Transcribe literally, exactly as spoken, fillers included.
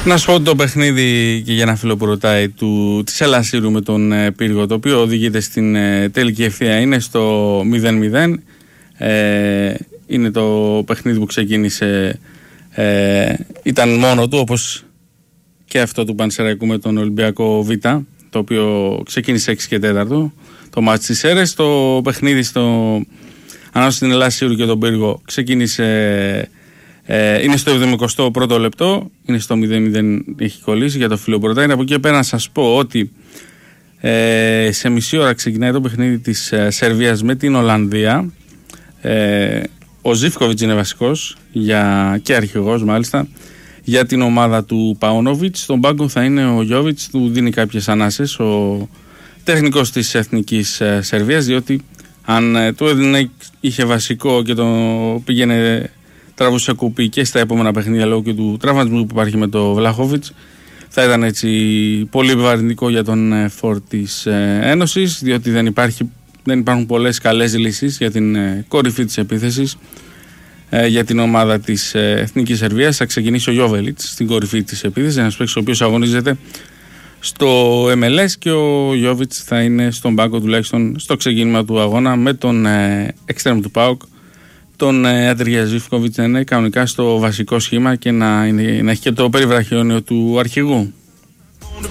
Να σου πω το παιχνίδι, και για ένα φίλο που ρωτάει, του, της Ελασσύρου με τον ε, Πύργο, το οποίο οδηγείται στην ε, τελική ευθεία, είναι στο μηδέν μηδέν. Ε, είναι το παιχνίδι που ξεκίνησε, ε, ήταν μόνο του, όπως και αυτό του Πανσεραϊκού με τον Ολυμπιακό Β, το οποίο ξεκίνησε έξι και τέσσερα το μάτς της ΣΕΡΕΣ. Το παιχνίδι στο, ανάμεσα στην Ελασσύρου και τον Πύργο ξεκίνησε, ε, είναι στο εβδομηκοστό πρώτο λεπτό, είναι στο μηδέν μηδέν, έχει κολλήσει για το φίλο που ρωτάει. Από εκεί πέρα να σας πω ότι ε, σε μισή ώρα ξεκινάει το παιχνίδι της ε, Σερβίας με την Ολλανδία. Ε, ο Ζίβκοβιτς είναι βασικός για, και αρχηγός μάλιστα για την ομάδα του Πάονοβιτς. Στον πάγκο θα είναι ο Γιόβιτς, του δίνει κάποιες ανάσες ο τεχνικός της Εθνικής ε, Σερβίας, διότι αν ε, του έδινε, είχε βασικό και το πήγαινε, τραβούσε κουπί και στα επόμενα παιχνίδια λόγω και του τραυματισμού που υπάρχει με το Βλαχόβιτς, θα ήταν έτσι πολύ επιβαρυντικό για τον ε, φόρ της ε, Ένωσης, διότι δεν, υπάρχει, δεν υπάρχουν πολλές καλές λύσεις για την ε, κορυφή της επίθεσης. Ε, για την ομάδα της ε, Εθνικής Σερβίας θα ξεκινήσει ο Γιόβελιτς στην κορυφή της επίθεσης, ένας παίκτης ο οποίος αγωνίζεται στο εμ ελ ες, και ο Γιόβιτς θα είναι στον πάγκο τουλάχιστον στο ξεκίνημα του αγώνα με τον ε, εξτρέμ του ΠΑΟΚ, τον ε, Αντρία Ζίβκοβιτς, να είναι κανονικά στο βασικό σχήμα και να, είναι, να έχει και το περιβραχιόνιο του αρχηγού.